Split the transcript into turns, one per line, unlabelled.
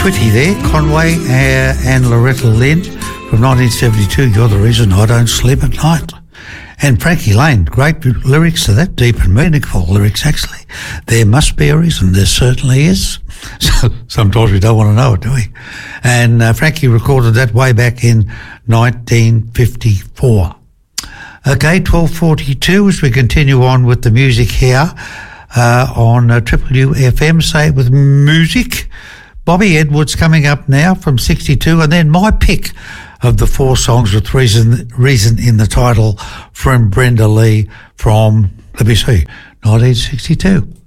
Twitty there, Conway and Loretta Lynn from 1972, You're the Reason I Don't Sleep at Night. And Frankie Lane, great lyrics to that, deep and meaningful lyrics actually. There must be a reason, there certainly is. So sometimes we don't want to know it, do we? And Frankie recorded that way back in 1954. Okay, 12:42 as we continue on with the music here on Triple UFM, Say It With Music. Bobby Edwards coming up now from 62, and then my pick of the 4 songs with reason in the title from Brenda Lee from, let me see, 1962.